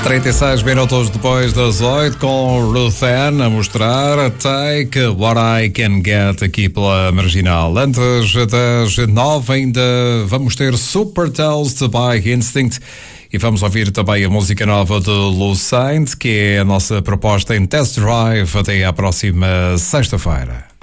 36 minutos depois das 8, com Ruth Ann a mostrar Take What I Can Get aqui pela Marginal. Antes das 9 ainda vamos ter Super Toast by Instinct e vamos ouvir também a música nova de Lucide, que é a nossa proposta em Test Drive até à próxima sexta-feira.